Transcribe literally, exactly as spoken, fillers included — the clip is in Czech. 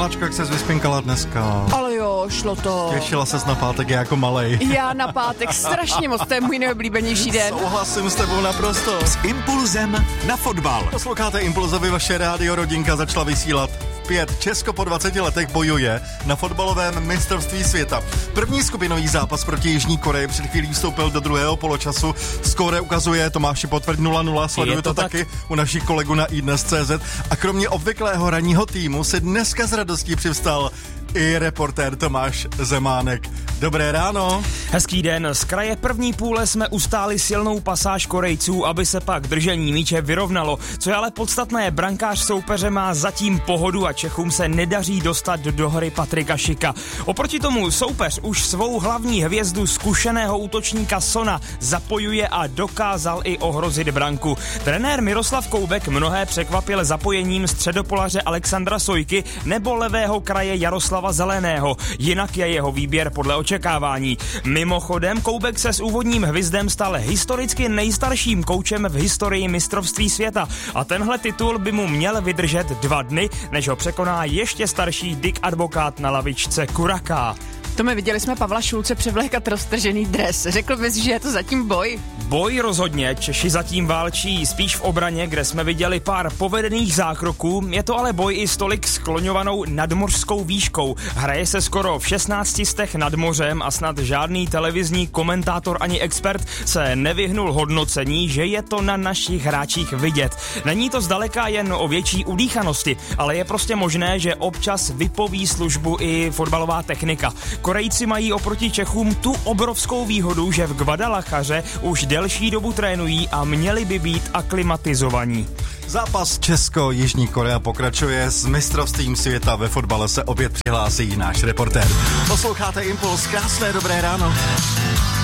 Miláčko, jak ses vyspinkala dneska? Ale jo, šlo to. Těšila ses na pátek jako malej. Já na pátek strašně moc, to je můj nejoblíbenější den. Souhlasím s tebou naprosto. S Impulzem na fotbal. Posloucháte Impulzovi, vaše rádio rodinka začala vysílat pět. Česko po dvaceti letech bojuje na fotbalovém mistrovství světa. První skupinový zápas proti Jižní Koreji před chvílí vstoupil do druhého poločasu. Skóre ukazuje Tomáši Potvrď nula nula, sleduju to, to tak? taky u našich kolegů na i dnes tečka cé zet. A kromě obvyklého ranního týmu se dneska s radostí přivstal i reportér Tomáš Zemánek. Dobré ráno. Hezký den. Z kraje první půle jsme ustáli silnou pasáž Korejců, aby se pak držení míče vyrovnalo. Co je ale podstatné, brankář soupeře má zatím pohodu a Čechům se nedaří dostat do hry Patrika Šika. Oproti tomu soupeř už svou hlavní hvězdu zkušeného útočníka Sona zapojuje a dokázal i ohrozit branku. Trenér Miroslav Koubek mnohé překvapil zapojením středopolaře Alexandra Sojky nebo levého kraje Jaroslava Zeleného. Jinak je jeho výběr podle očekávání. Mimochodem, Koubek se s úvodním hvizdem stal historicky nejstarším koučem v historii mistrovství světa a tenhle titul by mu měl vydržet dva dny, než ho překoná ještě starší Dick Advokát na lavičce Kuraka. Tome, viděli jsme Pavla Šulce převlékat roztržený dres. Řekl bys, že je to zatím boj? Boj rozhodně, Češi zatím válčí spíš v obraně, kde jsme viděli pár povedených zákroků. Je to ale boj i s tolik skloňovanou nadmořskou výškou. Hraje se skoro v šestnácti stech nad mořem a snad žádný televizní komentátor ani expert se nevyhnul hodnocení, že je to na našich hráčích vidět. Není to zdaleka jen o větší udýchanosti, ale je prostě možné, že občas vypoví službu i fotbalová technika. Korejci mají oproti Čechům tu obrovskou výhodu, že v Guadalajaře už delší dobu trénují a měli by být aklimatizovaní. Zápas Česko-Jižní Korea pokračuje. S mistrovstvím světa ve fotbale se opět přihlásí náš reportér. Posloucháte Impuls, krásné dobré ráno.